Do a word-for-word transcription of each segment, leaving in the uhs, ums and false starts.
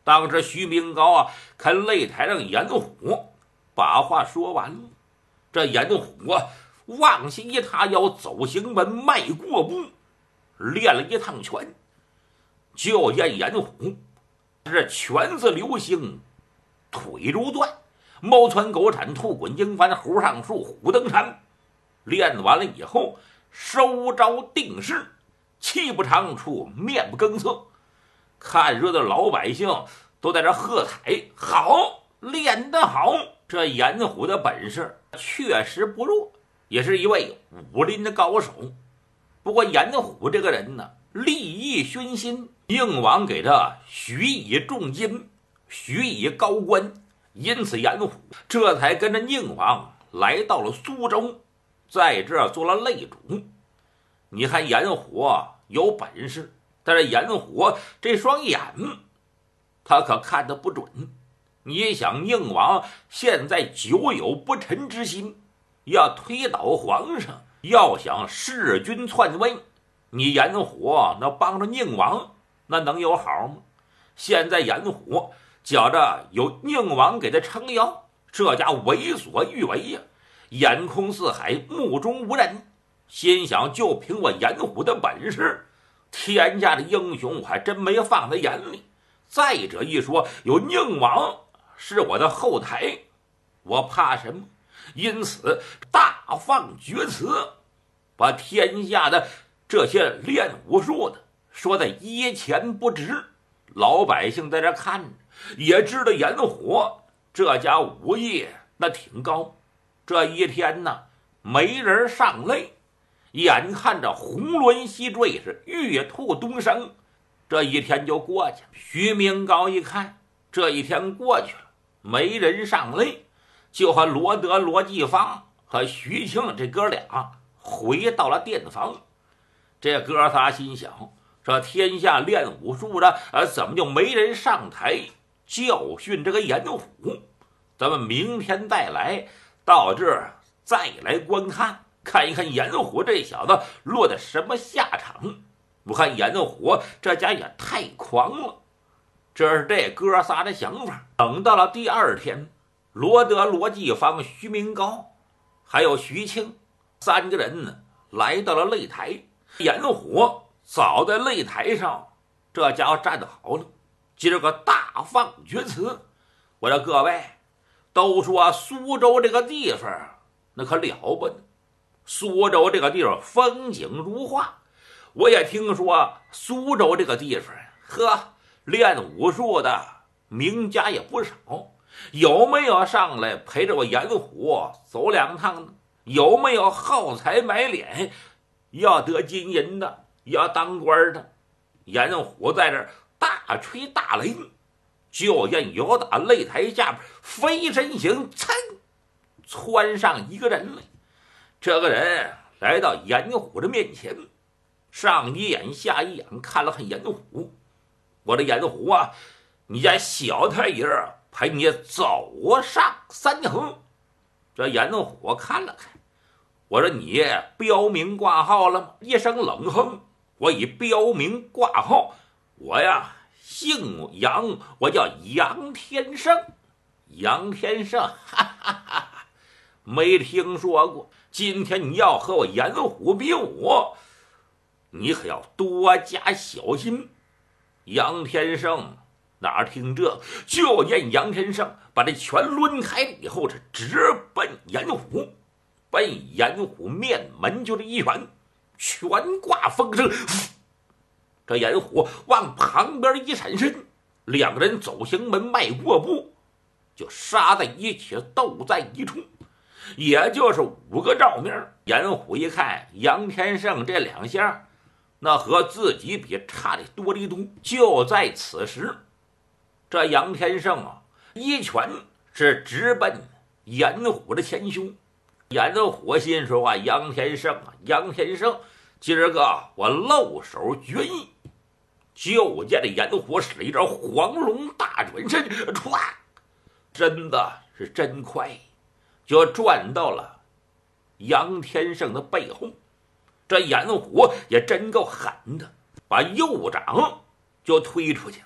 当时徐明高啊，看擂台上严虎把话说完了，这严虎啊往下一踏腰，走行门迈过步，练了一趟拳，就见严虎这拳字流星，腿如断，猫窜狗铲，兔滚鹰翻，猴上树，虎登山。练完了以后，收招定势，气不长处，面不更色。看热的老百姓都在这喝彩，好，练得好！这严虎的本事确实不弱，也是一位武林的高手。不过严虎这个人呢，利益熏心，宁王给他许以重金，许以高官，因此严虎这才跟着宁王来到了苏州，在这做了擂主。你看严虎有本事，但是严虎这双眼他可看得不准。你想宁王现在久有不臣之心，要推倒皇上，要想弑君篡位，你严虎那帮着宁王那能有好吗？现在严虎觉着有宁王给他撑腰，这家为所欲为呀，眼空四海，目中无人，心想就凭我严虎的本事，天下的英雄我还真没放在眼里。再者一说，有宁王是我的后台，我怕什么？因此大放厥词，把天下的这些练武术的说的一钱不值。老百姓在这看着，也知道严虎这家武艺那挺高。这一天呢，没人上擂，眼看着红轮西坠，是月兔东升，这一天就过去了。徐明高一看，这一天过去了，没人上擂，就和罗德、罗继芳和徐庆这哥俩回到了店房。这哥仨心想，这天下练武术的呃，怎么就没人上台教训这个严虎？咱们明天再来到这儿再来观看，看一看严虎这小子落得什么下场。我看严虎这家也太狂了，这是这哥仨的想法。等到了第二天，罗德、罗继芳、徐明高还有徐庆三个人呢来到了擂台。严虎早在擂台上，这家伙站好了，今儿个大放厥词。我说各位，都说苏州这个地方那可了不得，苏州这个地方风景如画。我也听说苏州这个地方，呵，练武术的名家也不少。有没有上来陪着我严虎走两趟呢？有没有耗财买脸要得金银的，要当官的？严虎在这儿大吹大擂，就见有打擂台下边飞身行，噌窜上一个人来。这个人来到严虎的面前，上一眼下一眼看了看严虎。我的严虎啊，你家小太爷陪你走上三横。这严虎看了看，我说你标明挂号了吗？一声冷哼，我已标明挂号，我呀姓杨，我叫杨天胜。杨天胜，哈哈哈，没听说过。今天你要和我严虎比武，你可要多加小心。杨天胜哪听这，就见杨天胜把这拳抡开以后，是直奔严虎，奔严虎面门就是一拳，拳挂风声。这严虎往旁边一闪身，两个人走行门迈过步，就杀在一起，斗在一处，也就是五个照面。严虎一看杨天胜这两下，那和自己比差的多得多。就在此时，这杨天胜啊，一拳是直奔严虎的前胸。严虎心说啊，杨天胜啊，杨天胜，今儿个我露手决意。就见这严虎使了一招黄龙大转身，唰，真的是真快，就转到了杨天胜的背后。这严虎也真够狠的，把右掌就推出去。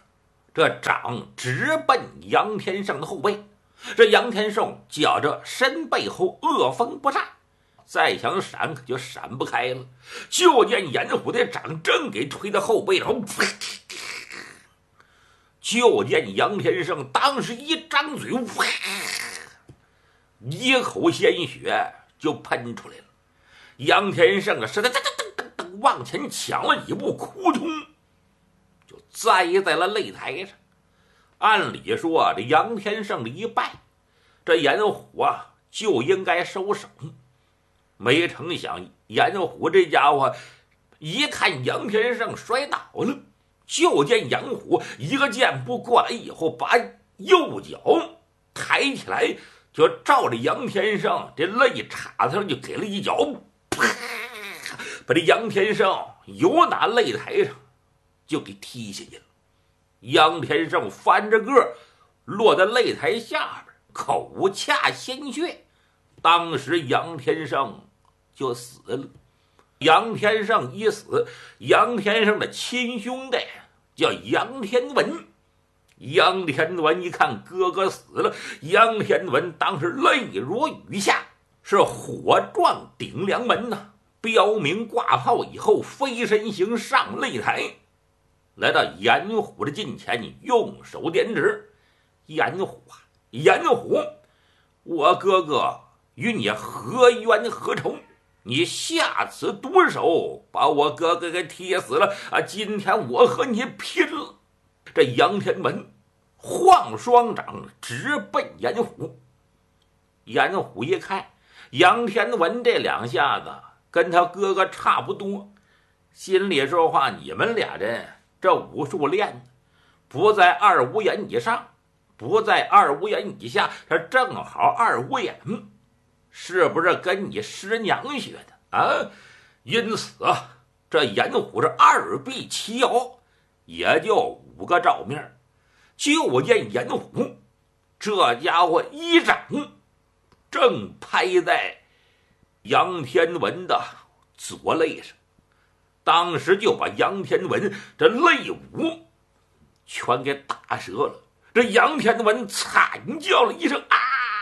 这掌直奔杨天胜的后背。这杨天胜觉着身背后恶风不善，再想闪可就闪不开了。就见严虎的掌正给推到后背上，就见杨天胜当时一张嘴，一口鲜血就喷出来了。杨天胜啊，是的，噔噔噔噔往前抢了几步，扑通就栽在了擂台上。按理说，这杨天胜的一败，这严虎啊就应该收手。没成想，严虎这家伙一看杨天胜摔倒了，就见杨虎一个箭步过来以后，把右脚抬起来，就照着杨天胜这肋叉子上就给了一脚，啪，把这杨天胜由打擂台上就给踢下去了。杨天胜翻着个落在擂台下边，口恰鲜血。当时杨天胜就死了。杨天胜一死，杨天胜的亲兄弟叫杨天文。杨天文一看哥哥死了，杨天文当时泪如雨下，是火撞顶梁门呐、啊！标明挂炮以后，飞身行上擂台，来到严虎的近前，用手点指：“严虎啊，严虎，我哥哥与你何冤何仇？你下此毒手，把我哥哥给踢死了啊！今天我和你拼了！”这杨天文晃双掌直奔严虎。严虎一看杨天文这两下子跟他哥哥差不多，心里说话：你们俩人这武术练的不在二五眼以上，不在二五眼以下，这正好二五眼，是不是跟你师娘学的啊？因此啊，这严虎是二臂齐摇，也就五个照面。就见严虎这家伙一掌正拍在杨天文的左肋上，当时就把杨天文这肋骨全给打折了。这杨天文惨叫了一声啊！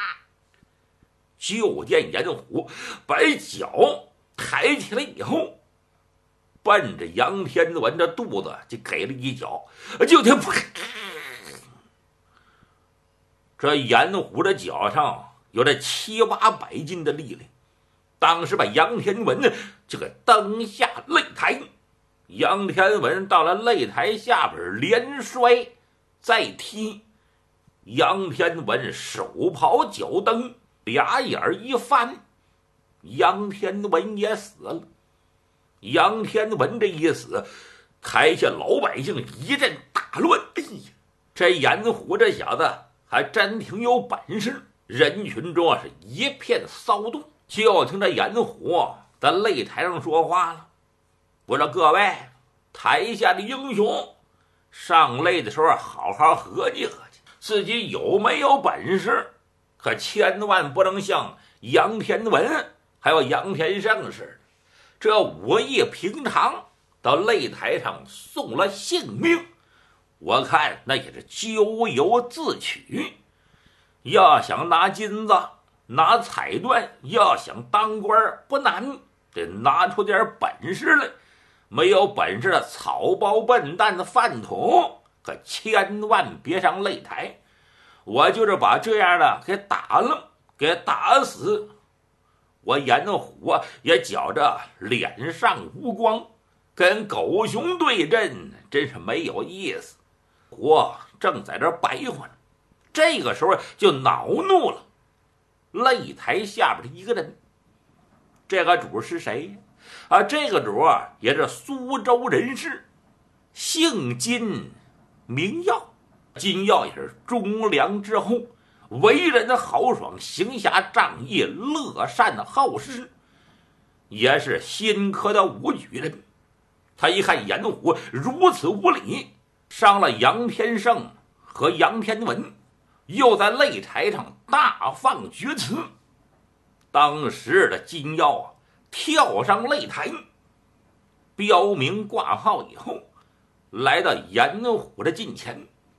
就见严虎把脚抬起来以后，奔着杨天文的肚子就给了一脚，就听这严虎的脚上有着七八百斤的力量，当时把杨天文这个蹬下擂台。杨天文到了擂台下边连摔再踢，杨天文手刨脚蹬，俩眼一翻，杨天文也死了。杨天文这一死，台下老百姓一阵大乱。哎呀，这严虎这小子还真挺有本事。人群中啊是一片骚动，就听这严虎在擂台上说话了：“我说各位台下的英雄，上擂的时候好好合计合计，自己有没有本事，可千万不能像杨天文还有杨天胜似的，这武艺平常到擂台上送了性命，我看那也是咎由自取。要想拿金子拿彩缎，要想当官不难，得拿出点本事来。没有本事的草包笨蛋的饭桶，可千万别上擂台。我就是把这样的给打了，给打死，我严虎啊也觉着脸上无光，跟狗熊对阵真是没有意思。我正在这白活呢，这个时候就恼怒了擂台下边的一个人。这个主是谁啊？这个主啊也是苏州人士，姓金名耀。金耀也是忠良之后，为人豪爽，行侠仗义，乐善好施，也是新科的武举人。他一看严虎如此无礼，伤了杨天胜和杨天文，又在擂台上大放厥词。当时的金耀啊跳上擂台，标明挂号以后，来到严虎的近前，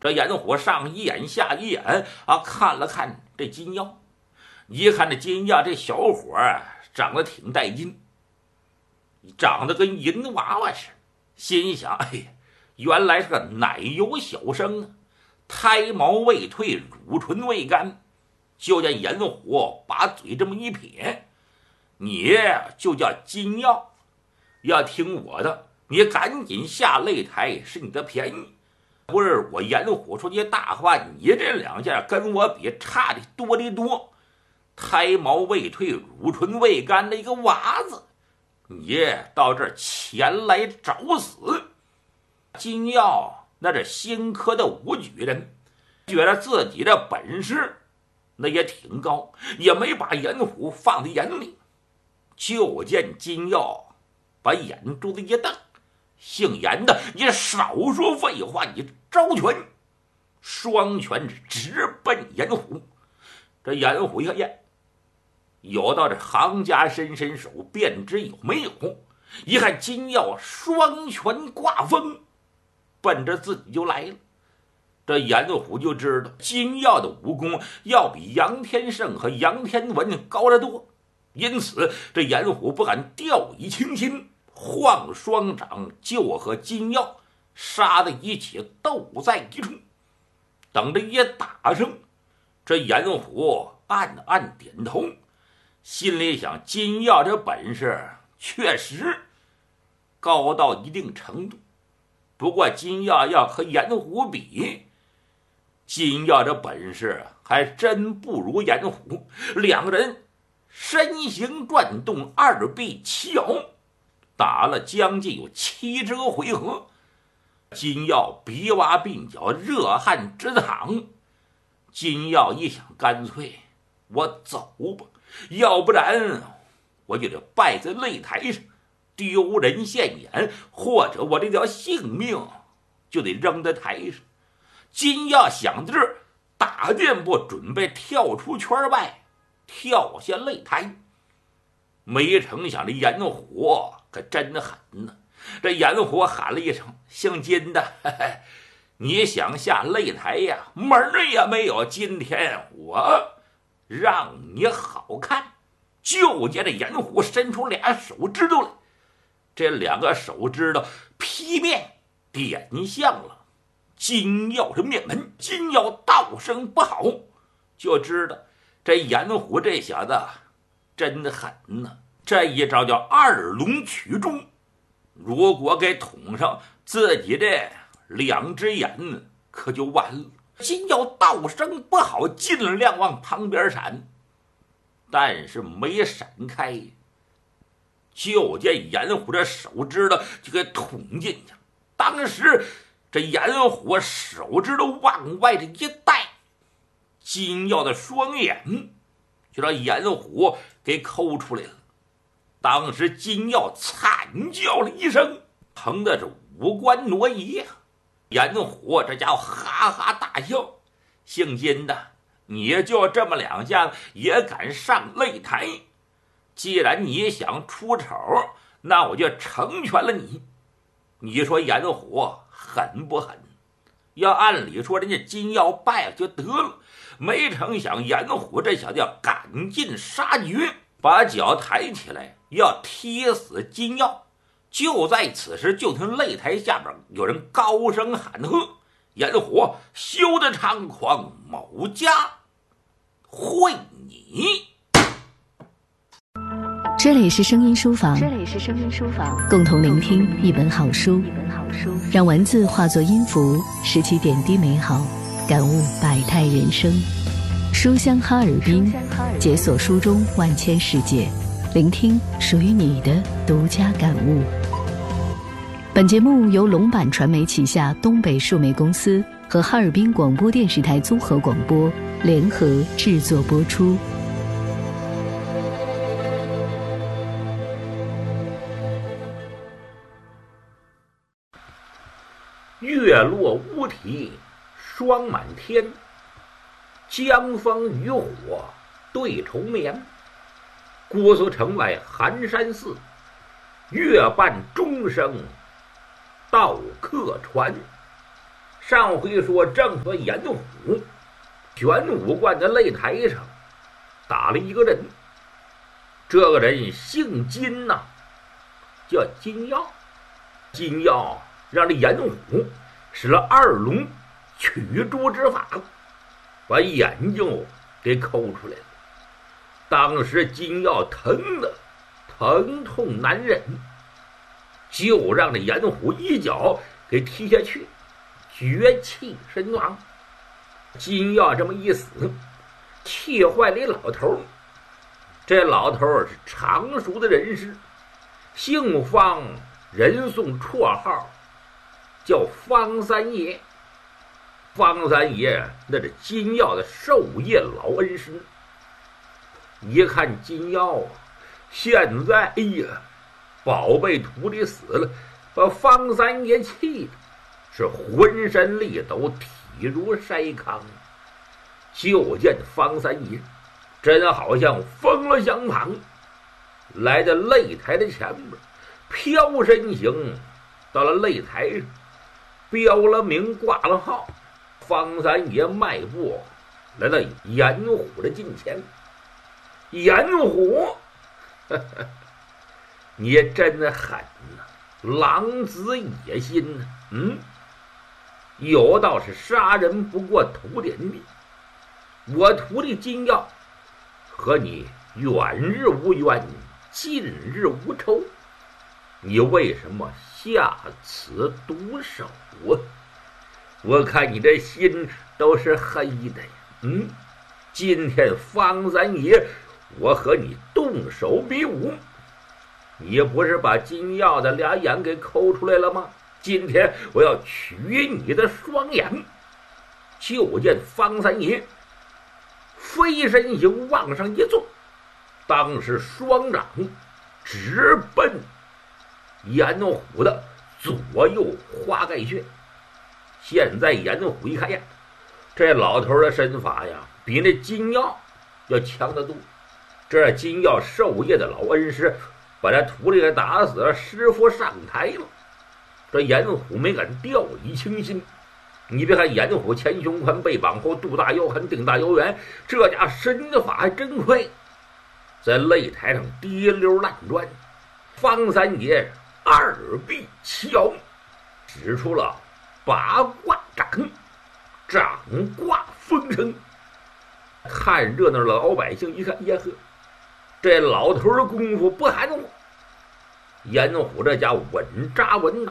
这严虎上一眼下一眼啊，看了看这金耀，一看这金耀这小伙啊，长得挺带劲，长得跟银娃娃似的，心想：哎呀，原来是个奶油小生啊，胎毛未退，乳唇未干。就见严虎把嘴这么一撇：“你就叫金耀，要听我的，你赶紧下擂台，是你的便宜。不是我严虎说句大话，你这两件跟我比差的多的多。胎毛未退，乳唇未干的一个娃子，你到这儿前来找死！”金耀那是新科的武举人，觉得自己的本事那也挺高，也没把严虎放在眼里。就见金耀把眼珠子一瞪：“姓严的，你少说废话！”你招拳，双拳直奔严虎。这严虎一看，耶，有道这行家伸伸手，便知有没有。一看金耀双拳挂风，奔着自己就来了。这严虎就知道金耀的武功要比杨天胜和杨天文高得多，因此这严虎不敢掉以轻心，晃双掌就和金耀杀在一起，斗在一处。等着一打上，这严虎暗暗点头，心里想：金耀这本事确实高到一定程度，不过金耀要和严虎比，金耀这本事还真不如严虎。两个人身形转动，二臂齐摇，打了将近有七十个回合。金耀鼻洼鬓角，热汗直淌。金耀一想，干脆我走吧，要不然我就得败在擂台上，丢人现眼，或者我这条性命就得扔在台上。金耀想到这儿，打箭步准备跳出圈外，跳下擂台。没成想这严虎可真狠呢！这严虎喊了一声：“姓金的，嘿嘿，你想下擂台呀？门儿也没有！今天我让你好看！”就见这严虎伸出俩手指头来，这两个手指头劈面点向了金耀的面门。金耀道声不好，就知道这严虎这小子真狠呢。这一招叫二龙取中，如果给捅上，自己这两只眼可就完了。金耀道声不好，尽量往旁边闪，但是没闪开。就见严虎这手指头就给捅进去了。当时这严虎手指头往外这一带，金耀的双眼就让严虎给抠出来了。当时金耀惨叫了一声，疼的是五官挪移呀。严虎这家伙哈哈大笑：“姓金的，你就这么两下也敢上擂台？既然你想出丑，那我就成全了你。”你说严虎狠不狠？要按理说人家金耀败了就得了，没成想严虎这小子要赶尽杀绝，把脚抬起来要踢死金耀。就在此时，就听擂台下边有人高声喊喝：“严虎，休得猖狂，某家会你！” 这里是声音书房，这里是声音书房，共同聆听一本好书，一本好书，让文字化作音符，拾起点滴美好，感悟百态人生。书香哈尔滨，解锁书中万千世界，聆听属于你的独家感悟。本节目由龙板传媒旗下东北数媒公司和哈尔滨广播电视台综合广播联合制作播出。 月落乌啼霜满天，江枫渔火对愁眠。姑苏城外寒山寺，月半钟声到客船。 上回说正说严虎玄武观的擂台上打了一个人，这个人姓金呐、啊，叫金耀。金耀让这严虎使了二龙取珠之法，把眼睛给抠出来了。当时金耀疼的疼痛难忍，就让这严虎一脚给踢下去，绝气身亡。金耀这么一死，气坏了老头。这老头是常熟的人士，姓方，人送绰号叫方三爷。方三爷那是金耀的授业老恩师。一看金耀啊，现在哎呀，宝贝徒弟死了，把方三爷气的是浑身力抖，体如筛糠。就见方三爷真好像疯了相旁，来到擂台的前面，飘身行到了擂台上，标了名，挂了号。方三爷迈步来到严虎的近前。严虎，呵呵，你真狠呐，狼子野心呐！嗯，有道是杀人不过头点地。我徒弟金耀和你远日无冤，近日无仇，你为什么下此毒手啊？我看你这心都是黑的呀！嗯，今天方三爷我和你动手比武，你不是把金耀的俩眼给抠出来了吗？今天我要取你的双眼。就见方三爷飞身行往上一坐，当时双掌直奔严虎的左右花盖穴。现在严虎一看呀，这老头的身法呀，比那金耀要强得多。这金耀授业的老恩师把这徒弟给打死了，师傅上台了。这严虎没敢掉以轻心。你别看严虎前胸宽，背膀厚，肚大腰狠，腚大腰圆，这家身法还真快，在擂台上滴溜乱转。方三爷二臂齐摇，使出了八卦掌，掌挂风声。看热闹的老百姓一看，耶呵，这老头的功夫不含糊。严虎这家稳扎稳打。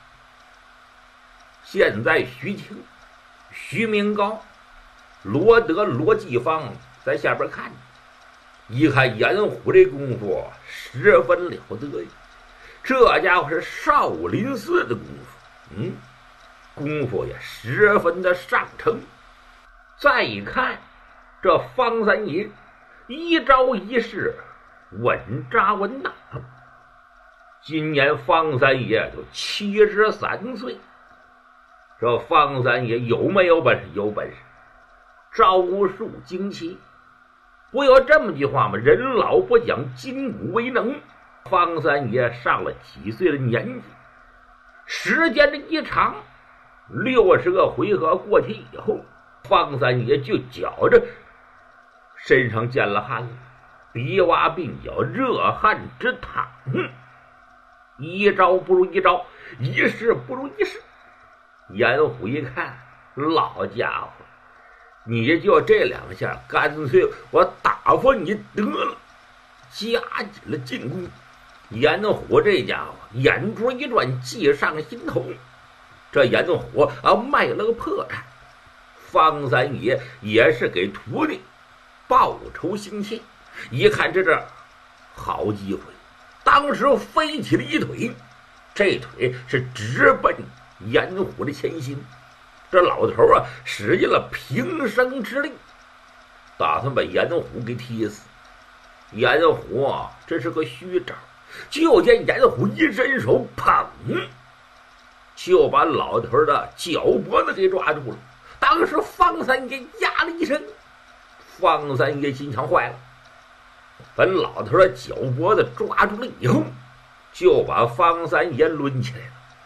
现在徐庆、徐明高、罗德、罗继芳在下边看，一看严虎这功夫十分了得呀，这家伙是少林寺的功夫，嗯，功夫也十分的上乘。再一看这方三爷一招一式稳扎稳打。今年方三爷就七十三岁。这方三爷有没有本事？有本事，招数精奇。不有这么句话吗？人老不讲筋骨为能。方三爷上了几岁的年纪，时间的一长，六十个回合过去以后，方三爷就觉着身上见了汗了，鼻洼鬓角热汗直淌，一招不如一招，一式不如一式。严虎一看，老家伙，你就这两下，干脆我打发你得了，加紧了进攻。严虎这家伙眼珠一转，计上心头。这严虎啊，卖了个破绽。方三爷也是给徒弟报仇心切，一看这这好机会，当时飞起了一腿，这腿是直奔严虎的前心。这老头啊，使尽了平生之力，打算把严虎给踢死。严虎啊，这是个虚招，就见严虎一伸手，砰，就把老头的脚脖子给抓住了。当时方三爷呀了一声，方三爷心想坏了，把老头的脚脖子抓住了以后，就把方三爷抡起来了。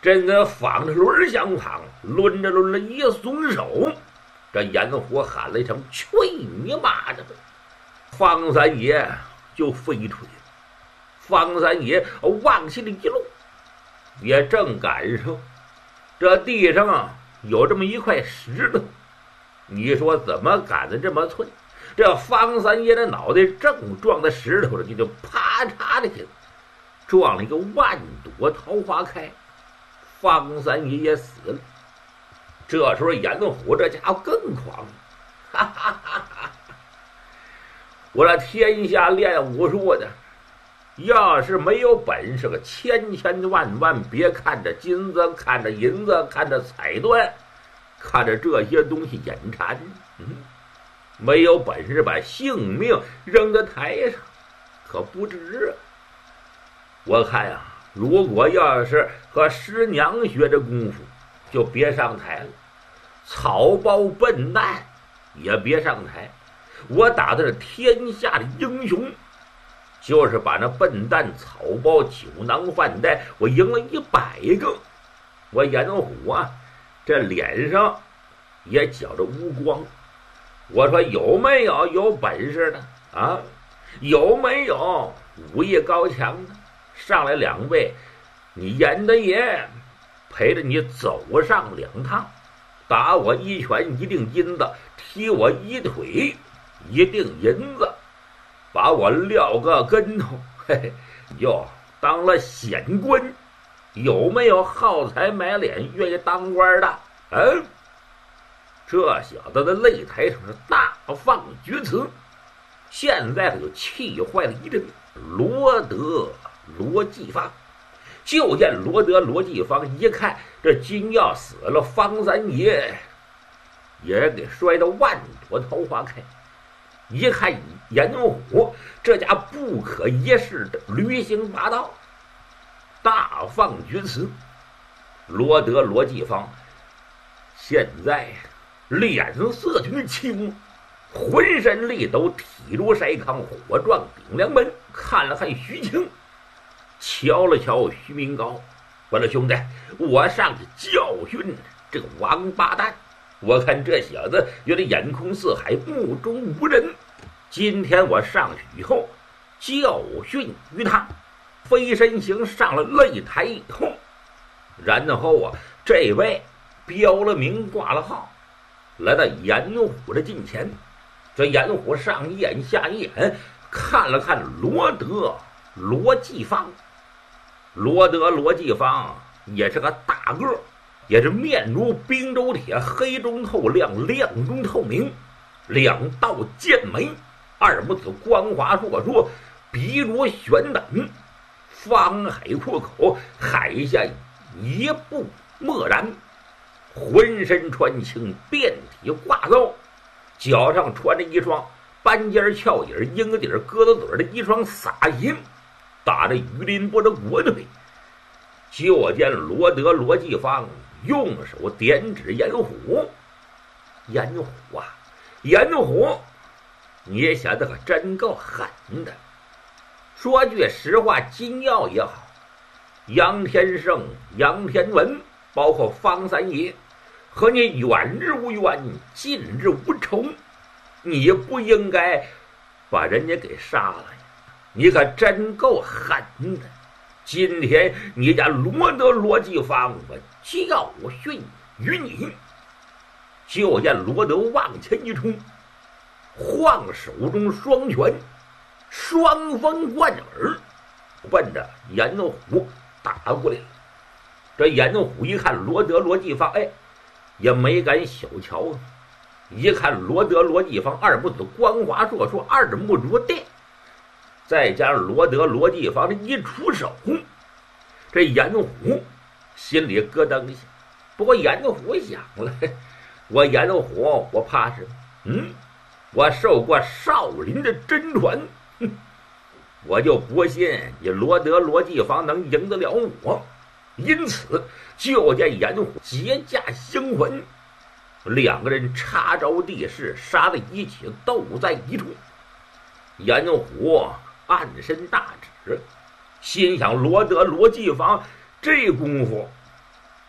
真跟方着轮相旁，抡着抡着一松手，这严虎喊了一声：“去你妈的！”方三爷就飞腿。方三爷往起了一路，也正赶上这地上啊有这么一块石头，你说怎么赶得这么寸？这方三爷的脑袋正撞在石头上，就就啪嚓的撞了一个万朵桃花开。方三爷也死了。这时候严虎这家伙更狂，哈哈哈哈！我这天下练武术的，要是没有本事，个千千万万别看着金子，看着银子，看着彩缎，看着这些东西眼馋，嗯，没有本事把性命扔在台上，可不值啊！我看呀、啊，如果要是和师娘学这功夫，就别上台了；草包笨蛋也别上台。我打的是天下的英雄，就是把那笨蛋草包酒囊饭袋，我赢了一百个。我严虎啊，这脸上也搅着乌光。我说有没有有本事的啊？有没有武艺高强的？上来两位，你严大爷陪着你走上两趟，打我一拳一定银子，踢我一腿一定银子，把我撂个跟头，嘿嘿，哟，当了显官。有没有耗财买脸愿意当官的？嗯，这小子的擂台上是大放厥词，现在可就气坏了一阵罗德罗继芳。就见罗德罗继芳一看这金要死了，方三爷也给摔得万朵桃花开。一看严虎这家不可一世的驴行霸道，大放厥词。罗德罗继芳现在脸色全青，浑身力都体如筛糠，火壮顶梁门。看了看徐青，瞧了瞧徐明高，我说兄弟，我上去教训这个王八蛋。我看这小子有点眼空四海，目中无人。今天我上去以后教训于他，飞身行上了擂台以后，然后啊，这位标了名挂了号，来到严虎的近前。这严虎上一眼下一眼，看了看罗德罗继芳。罗德罗继芳也是个大个，也是面如冰州铁，黑中透亮，亮中透明，两道剑眉，二目子光滑硕硕，鼻如悬胆，方海阔口，海下一步默然，浑身穿青，遍体挂糟，脚上穿着一双斑尖翘底鹰底鸽子嘴的一双洒鞋，打着鱼鳞波的国腿。就见罗德罗继芳用手点指严虎：“严虎啊，严虎，你想的可真够狠的。说句实话，金耀也好，杨天胜、杨天文，包括方三爷，和你远日无冤，近日无仇，你不应该把人家给杀了呀！你可真够狠的。今天你家罗德罗继芳，我教训于你。”就见罗德往前一冲，晃手中双拳，双风贯耳，奔着严虎打过来了。这严虎一看罗德罗继芳，哎，也没敢小瞧。一看罗德罗继芳二目子光滑硕硕，二目如电，再加上罗德罗继芳这一出手，这严虎心里咯噔一下。不过严虎想了，我严虎我怕是嗯我受过少林的真传，哼，我就不信你罗德罗继芳能赢得了我。因此就见严虎结架兴魂，两个人插招地势，杀在一起，斗在一处。严虎暗伸大指，心想罗德罗继芳这功夫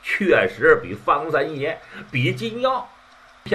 确实比方三爷、比金瑶